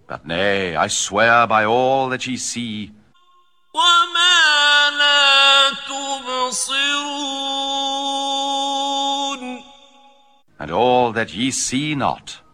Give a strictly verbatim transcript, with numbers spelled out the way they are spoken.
But nay, I swear by all that ye see, وما لا تبصرون, and all that ye see not.